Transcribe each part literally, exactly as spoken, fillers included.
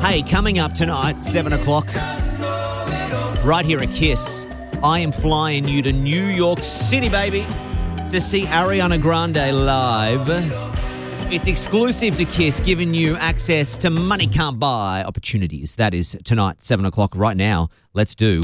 Hey, coming up tonight, seven o'clock, right here at Kiss, I am flying you to New York City, baby, to see Ariana Grande live. It's exclusive to Kiss, giving you access to money can't buy opportunities. That is tonight, seven o'clock. Right now, let's do...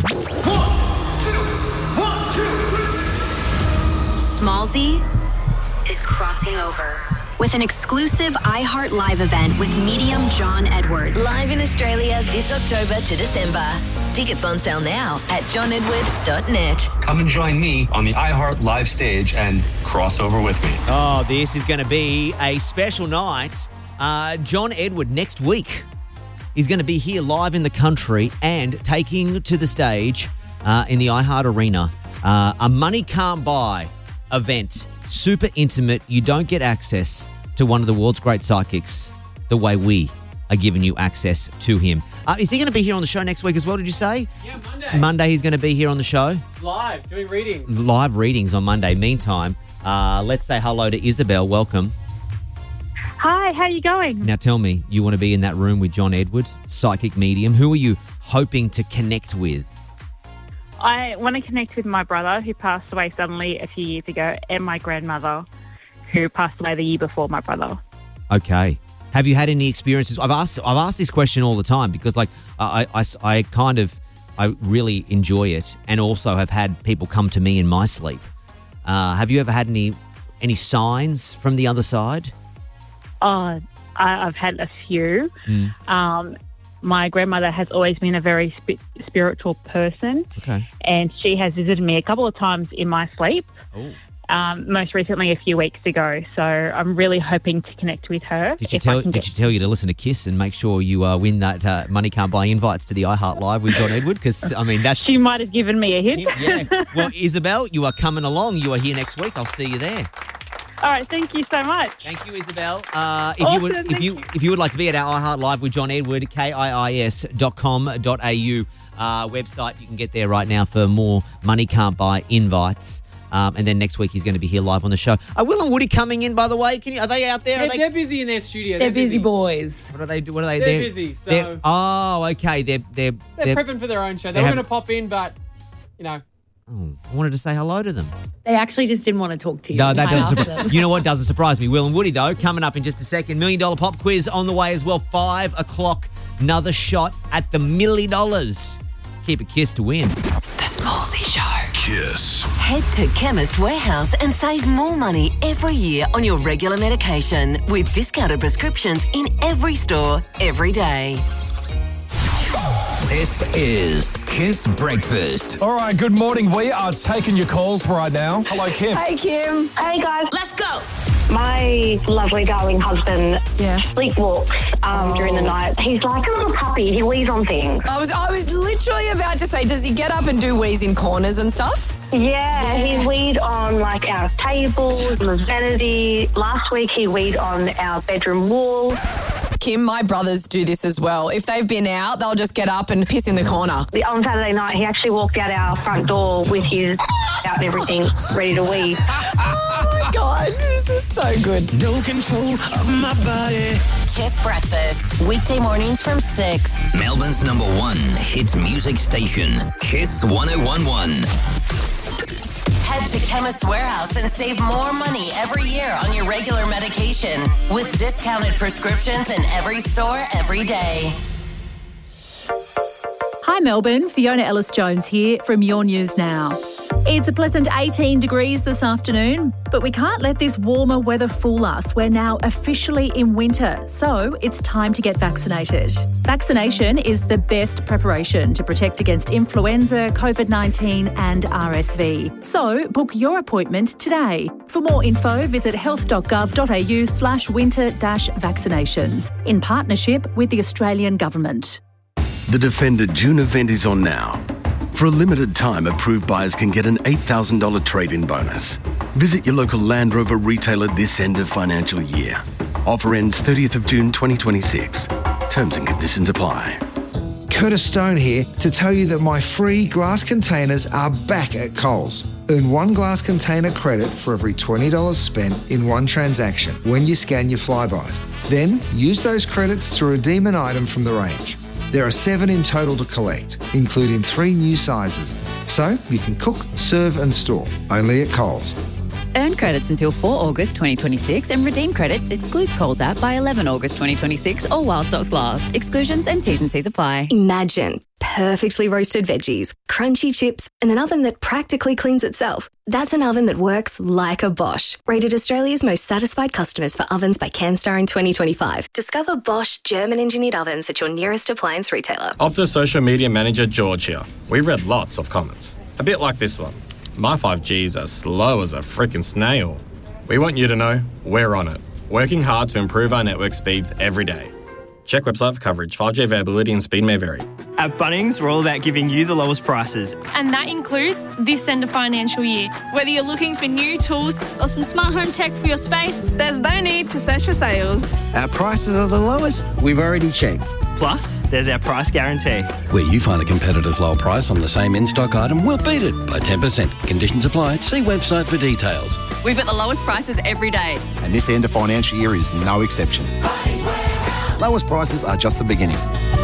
Smallzy is crossing over with an exclusive iHeart Live event with medium John Edward. Live in Australia this October to December. Tickets on sale now at john edward dot net. Come and join me on the iHeart Live stage and cross over with me. Oh, this is going to be a special night. Uh, John Edward next week is going to be here live in the country and taking to the stage uh, in the iHeart Arena uh, a money can't buy event. Super intimate. You don't get access to one of the world's great psychics the way we are giving you access to him. Uh, is he going to be here on the show next week as well, did you say? Yeah, Monday. Monday he's going to be here on the show. Live, doing readings. Live readings on Monday. Meantime, uh, let's say hello to Isabel. Welcome. Hi, how are you going? Now tell me, you want to be in that room with John Edward, psychic medium. Who are you hoping to connect with? I want to connect with my brother who passed away suddenly a few years ago and my grandmother who passed away the year before my brother. Okay. Have you had any experiences? I've asked I've asked this question all the time because like I, I, I kind of, I really enjoy it and also have had people come to me in my sleep. Uh, have you ever had any any signs from the other side? Oh, I, I've had a few. Mm. Um, my grandmother has always been a very sp- spiritual person. Okay. And she has visited me a couple of times in my sleep. Oh. Um, most recently a few weeks ago. So I'm really hoping to connect with her. Did she tell Did get... she tell you to listen to Kiss and make sure you uh, win that uh, Money Can't Buy invites to the iHeart Live with John Edward? Because, I mean, that's... She might have given me a hint. Yeah. Well, Isabel, you are coming along. You are here next week. I'll see you there. All right, thank you so much. Thank you, Isabel. Uh, if awesome, you would, if thank you, you if you would like to be at our iHeart Live with John Edward, K I I S dot com dot A U uh, website, you can get there right now for more Money Can't Buy invites. Um, and then next week he's going to be here live on the show. Are Will and Woody coming in, by the way? Can you? Are they out there? They're, are they... they're busy in their studio. They're, They're busy, busy boys. What are they? What are they? They're, they're busy. So they're, oh, okay. They're they're they're, they're prepping for their own show. They, they were have- going to pop in, but you know. Oh, I wanted to say hello to them. They actually just didn't want to talk to you. No, that I doesn't. asked Surpri- them. you know what doesn't surprise me? Will and Woody, though, coming up in just a second. Million dollar pop quiz on the way as well. Five o'clock. Another shot at the milli dollars. Keep it Kiss to win. The Smallzy Show. Kiss. Head to Chemist Warehouse and save more money every year on your regular medication with discounted prescriptions in every store, every day. This is Kiss Breakfast. All right, good morning. We are taking your calls right now. Hello, Kim. Hey, Kim. Hey guys, Let's go. my lovely darling husband Yeah. sleepwalks um, Oh. during the night. He's like a little puppy. He wheezes on things. I was I was literally about to say, does he get up and do wheeze in corners and stuff? Yeah, he weed on like our tables, the vanity. Last week he weed on our bedroom wall. Kim, my brothers do this as well. If they've been out, they'll just get up and piss in the corner. On Saturday night, he actually walked out our front door with his out and everything, ready to wee. Oh my God, this is so good. No control of my body. Kiss Breakfast, weekday mornings from six. Melbourne's number one hit music station. Kiss one oh one one. Head to Chemist Warehouse and save more money every year on your regular medication with discounted prescriptions in every store, every day. Hi Melbourne, Fiona Ellis-Jones here from Your News Now. It's a pleasant eighteen degrees this afternoon, but we can't let this warmer weather fool us. We're now officially in winter, so it's time to get vaccinated. Vaccination is the best preparation to protect against influenza, COVID nineteen and R S V. So book your appointment today. For more info, visit health.gov.au slash winter dash vaccinations in partnership with the Australian Government. The Defender June event is on now. For a limited time, approved buyers can get an eight thousand dollars trade-in bonus. Visit your local Land Rover retailer this end of financial year. Offer ends thirtieth of June twenty twenty-six. Terms and conditions apply. Curtis Stone here to tell you that my free glass containers are back at Coles. Earn one glass container credit for every twenty dollars spent in one transaction when you scan your Flybuys. Then use those credits to redeem an item from the range. There are seven in total to collect, including three new sizes. So you can cook, serve and store, only at Coles. Earn credits until four August twenty twenty-six and redeem credits excludes Coles app by eleven August twenty twenty-six or while stocks last. Exclusions and T's and C's apply. Imagine perfectly roasted veggies, crunchy chips and an oven that practically cleans itself. That's an oven that works like a Bosch. Rated Australia's most satisfied customers for ovens by CanStar in twenty twenty-five. Discover Bosch German-engineered ovens at your nearest appliance retailer. Optus social media manager George here. We've read lots of comments. A bit like this one. My five G's are slow as a freaking snail. We want you to know we're on it, working hard to improve our network speeds every day. Check website for coverage. five G availability and speed may vary. At Bunnings, we're all about giving you the lowest prices. And that includes this end of financial year. Whether you're looking for new tools or some smart home tech for your space, there's no need to search for sales. Our prices are the lowest we've already checked. Plus, there's our price guarantee. Where you find a competitor's low price on the same in-stock item, we'll beat it by ten percent. Conditions apply. See website for details. We've got the lowest prices every day. And this end of financial year is no exception. Lowest prices are just the beginning.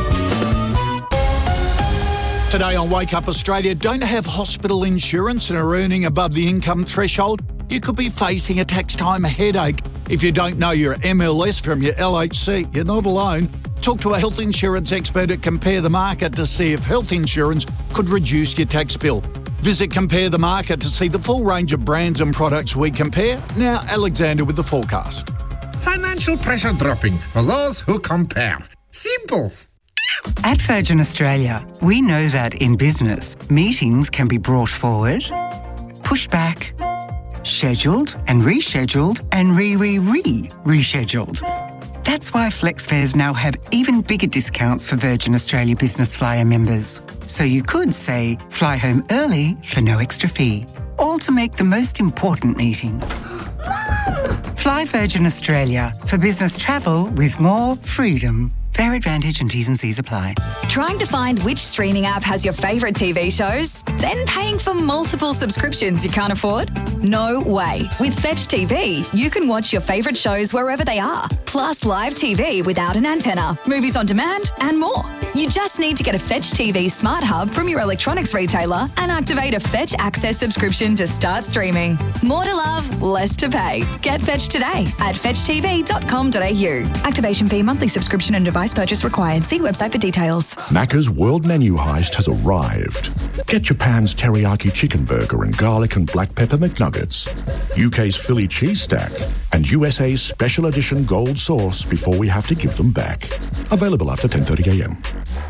Today on Wake Up Australia, don't have hospital insurance and are earning above the income threshold? You could be facing a tax time headache. If you don't know your M L S from your L H C, you're not alone. Talk to a health insurance expert at Compare the Market to see if health insurance could reduce your tax bill. Visit Compare the Market to see the full range of brands and products we compare. Now, Alexander with the forecast. Financial pressure dropping for those who compare. Simples. At Virgin Australia, we know that in business, meetings can be brought forward, pushed back, scheduled and rescheduled and re-re-re-rescheduled. That's why FlexFares now have even bigger discounts for Virgin Australia Business Flyer members. So you could say, fly home early for no extra fee, all to make the most important meeting. Fly Virgin Australia for business travel with more freedom. Fair advantage and T's and C's apply. Trying to find which streaming app has your favourite T V shows? Then paying for multiple subscriptions you can't afford? No way. With Fetch T V, you can watch your favourite shows wherever they are, plus live T V without an antenna, movies on demand and more. You just need to get a Fetch T V Smart Hub from your electronics retailer and activate a Fetch Access subscription to start streaming. More to love, less to pay. Get Fetch today at fetch t v dot com dot a u. Activation fee, monthly subscription and device purchase required. See website for details. Macca's World Menu Heist has arrived. Get Japan's teriyaki chicken burger and garlic and black pepper McNuggets, U K's Philly cheese stack, and U S A's special edition gold sauce before we have to give them back. Available after ten thirty a m.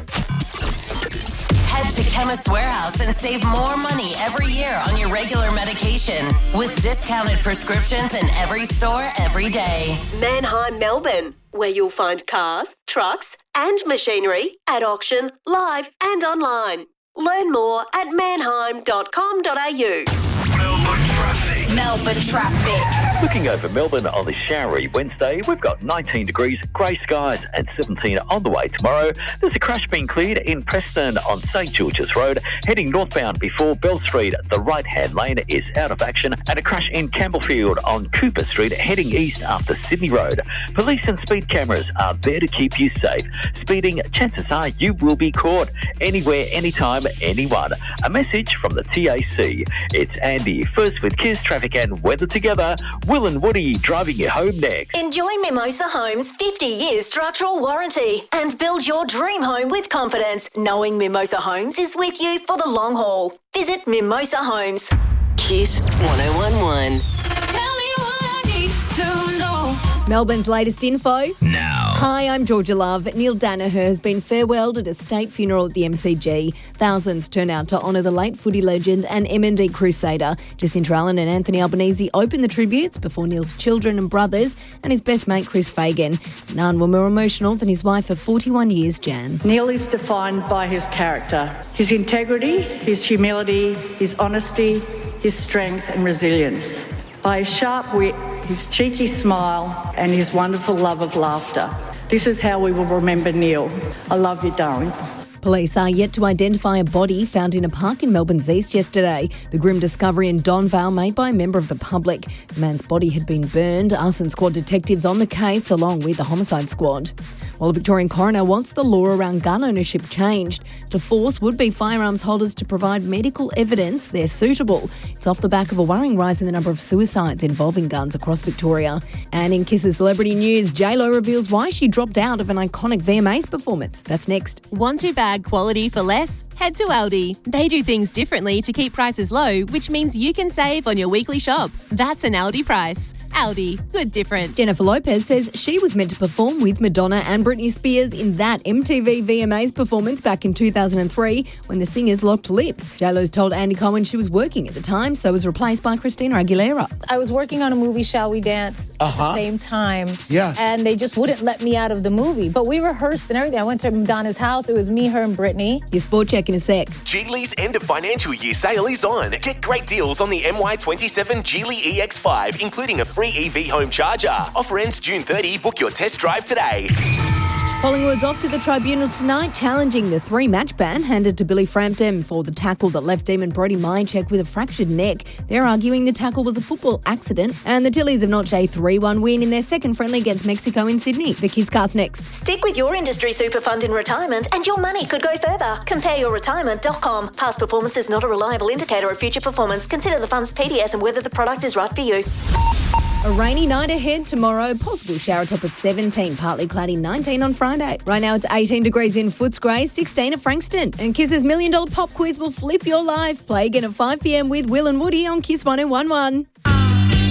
Head to Chemist Warehouse and save more money every year on your regular medication with discounted prescriptions in every store every day. Manheim, Melbourne, where you'll find cars, trucks and machinery at auction, live and online. Learn more at manheim dot com dot a u. Melbourne traffic. Looking over Melbourne on this showery Wednesday, we've got nineteen degrees, grey skies and seventeen on the way tomorrow. There's a crash being cleared in Preston on St George's Road. Heading northbound before Bell Street, the right-hand lane is out of action. And a crash in Campbellfield on Cooper Street, heading east after Sydney Road. Police and speed cameras are there to keep you safe. Speeding, chances are you will be caught. Anywhere, anytime, anyone. A message from the T A C. It's Andy, first with Kiss Traffic and weather together. Will and Woody driving you home next. Enjoy Mimosa Homes' fifty year structural warranty and build your dream home with confidence, knowing Mimosa Homes is with you for the long haul. Visit Mimosa Homes. Kiss one oh one one. Melbourne's latest info. Now. Hi, I'm Georgia Love. Neil Danaher has been farewelled at a state funeral at the M C G. Thousands turn out to honour the late footy legend and M and D crusader. Jacinta Allen and Anthony Albanese opened the tributes before Neil's children and brothers and his best mate Chris Fagan. None were more emotional than his wife of forty-one years, Jan. Neil is defined by his character, his integrity, his humility, his honesty, his strength and resilience. By his sharp wit, his cheeky smile and his wonderful love of laughter. This is how we will remember Neil. I love you, darling. Police are yet to identify a body found in a park in Melbourne's east yesterday. The grim discovery in Don Vale made by a member of the public. The man's body had been burned. Arson Squad detectives on the case along with the Homicide Squad. While a Victorian coroner wants the law around gun ownership changed to force would-be firearms holders to provide medical evidence they're suitable. It's off the back of a worrying rise in the number of suicides involving guns across Victoria. And in Kiss's celebrity news, J-Lo reveals why she dropped out of an iconic V M As performance. That's next. Want to bag quality for less? Head to Aldi. They do things differently to keep prices low, which means you can save on your weekly shop. That's an Aldi price. Aldi, good different. Jennifer Lopez says she was meant to perform with Madonna and Britney Spears in that M T V V M As performance back in two thousand three when the singers locked lips. J-Lo's told Andy Cohen she was working at the time, so was replaced by Christina Aguilera. I was working on a movie, Shall We Dance, Uh-huh. at the same time. Yeah. And they just wouldn't let me out of the movie. But we rehearsed and everything. I went to Madonna's house. It was me, her, and Britney. Your sport check in a sec. Geely's end of financial year sale is on. Get great deals on the M Y twenty-seven Geely E X five, including a free E V home charger. Offer ends June thirtieth. Book your test drive today. Collingwood's off to the tribunal tonight, challenging the three-match ban handed to Billy Frampton for the tackle that left Demon Brody Myercheck with a fractured neck. They're arguing the tackle was a football accident, and the Tillies have notched a three one win in their second friendly against Mexico in Sydney. The Kisscast next. Stick with your industry super fund in retirement and your money could go further. compare your retirement dot com. Past performance is not a reliable indicator of future performance. Consider the fund's P D S and whether the product is right for you. A rainy night ahead tomorrow. Possible shower top of seventeen, partly cloudy, nineteen on Friday. Right now it's eighteen degrees in Footscray, sixteen at Frankston. And Kiss's Million Dollar Pop Quiz will flip your life. Play again at five p m with Will and Woody on Kiss one oh one one.